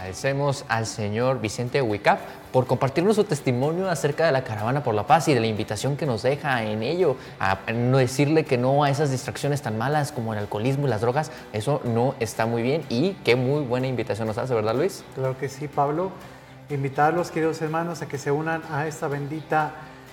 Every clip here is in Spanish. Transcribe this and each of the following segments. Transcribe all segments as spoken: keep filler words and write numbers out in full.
Agradecemos al señor Vicente Huicap por compartirnos su testimonio acerca de la Caravana por la Paz y de la invitación que nos deja en ello, a no decirle que no a esas distracciones tan malas como el alcoholismo y las drogas. Eso no está muy bien y qué muy buena invitación nos hace, ¿verdad, Luis? Claro que sí, Pablo. Invitarlos, queridos hermanos, a que se unan a esta bendita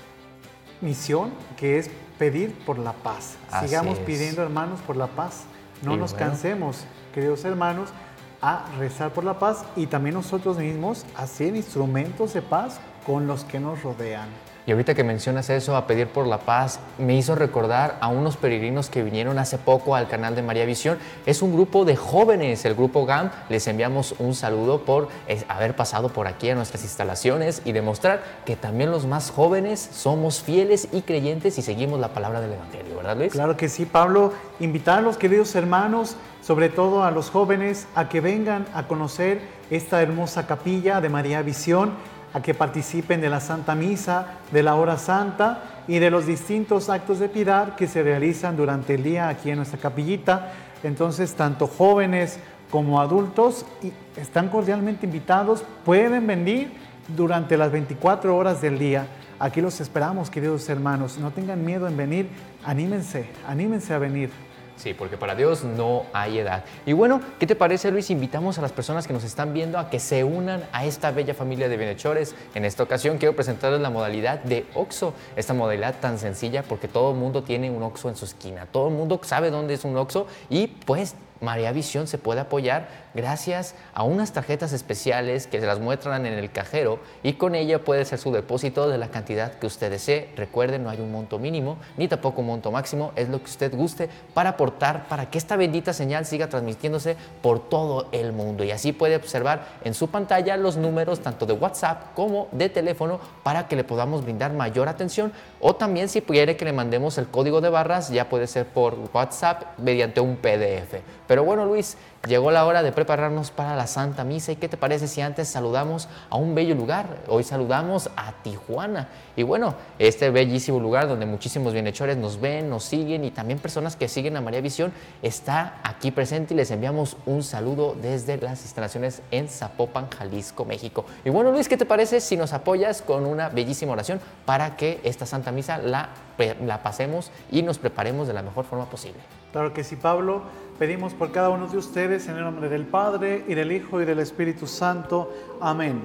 misión que es pedir por la paz. Así Sigamos es. pidiendo, hermanos, por la paz. No Y nos bueno. cansemos, queridos hermanos, a rezar por la paz y también nosotros mismos a ser instrumentos de paz con los que nos rodean. Y ahorita que mencionas eso, a pedir por la paz, me hizo recordar a unos peregrinos que vinieron hace poco al canal de María Visión. Es un grupo de jóvenes, el grupo G A M. Les enviamos un saludo por haber pasado por aquí a nuestras instalaciones y demostrar que también los más jóvenes somos fieles y creyentes y seguimos la palabra del Evangelio, ¿verdad, Luis? Claro que sí, Pablo. Invitar a los queridos hermanos, sobre todo a los jóvenes, a que vengan a conocer esta hermosa capilla de María Visión, a que participen de la Santa Misa, de la Hora Santa y de los distintos actos de piedad que se realizan durante el día aquí en nuestra capillita. Entonces, tanto jóvenes como adultos están cordialmente invitados, pueden venir durante las veinticuatro horas del día. Aquí los esperamos, queridos hermanos. No tengan miedo en venir, anímense, anímense a venir. Sí, porque para Dios no hay edad. Y bueno, ¿qué te parece, Luis? Invitamos a las personas que nos están viendo a que se unan a esta bella familia de bienhechores. En esta ocasión quiero presentarles la modalidad de OXXO, esta modalidad tan sencilla porque todo el mundo tiene un OXXO en su esquina. Todo el mundo sabe dónde es un OXXO y pues María Visión se puede apoyar gracias a unas tarjetas especiales que se las muestran en el cajero y con ella puede hacer su depósito de la cantidad que usted desee. Recuerden, no hay un monto mínimo ni tampoco un monto máximo, es lo que usted guste para aportar para que esta bendita señal siga transmitiéndose por todo el mundo. Y así puede observar en su pantalla los números tanto de WhatsApp como de teléfono para que le podamos brindar mayor atención, o también si quiere que le mandemos el código de barras ya puede ser por WhatsApp mediante un P D F. Pero bueno, Luis, llegó la hora de prepararnos para la Santa Misa. ¿Y qué te parece si antes saludamos a un bello lugar? Hoy saludamos a Tijuana. Y bueno, este bellísimo lugar donde muchísimos bienhechores nos ven, nos siguen y también personas que siguen a María Visión está aquí presente y les enviamos un saludo desde las instalaciones en Zapopan, Jalisco, México. Y bueno, Luis, ¿qué te parece si nos apoyas con una bellísima oración para que esta Santa Misa la, la pasemos y nos preparemos de la mejor forma posible? Claro que sí, Pablo. Pedimos por cada uno de ustedes en el nombre del Padre, y del Hijo, y del Espíritu Santo. Amén.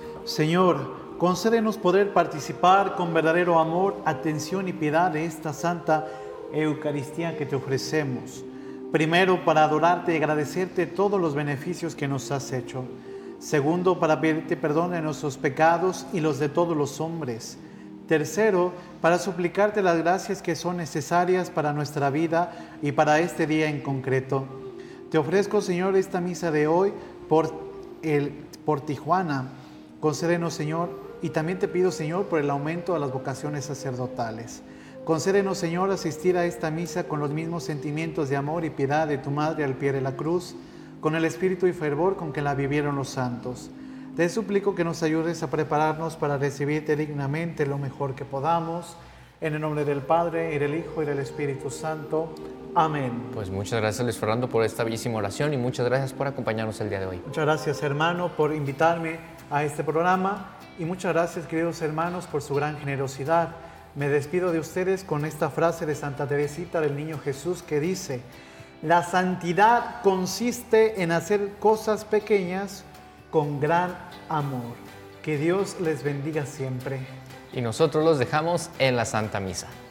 Señor, concédenos poder participar con verdadero amor, atención y piedad de esta Santa Eucaristía que te ofrecemos. Primero, para adorarte y agradecerte todos los beneficios que nos has hecho. Segundo, para pedirte perdón de nuestros pecados y los de todos los hombres. Tercero, para suplicarte las gracias que son necesarias para nuestra vida y para este día en concreto. Te ofrezco, Señor, esta misa de hoy por, el, por Tijuana. Concédenos, Señor, y también te pido, Señor, por el aumento a las vocaciones sacerdotales. Concédenos, Señor, asistir a esta misa con los mismos sentimientos de amor y piedad de tu Madre al pie de la cruz, con el espíritu y fervor con que la vivieron los santos. Te suplico que nos ayudes a prepararnos para recibirte dignamente lo mejor que podamos. En el nombre del Padre, y del Hijo, y del Espíritu Santo. Amén. Pues muchas gracias, Luis Fernando, por esta bellísima oración y muchas gracias por acompañarnos el día de hoy. Muchas gracias, hermano, por invitarme a este programa y muchas gracias, queridos hermanos, por su gran generosidad. Me despido de ustedes con esta frase de Santa Teresita del Niño Jesús que dice: la santidad consiste en hacer cosas pequeñas con gran amor. Que Dios les bendiga siempre. Y nosotros los dejamos en la Santa Misa.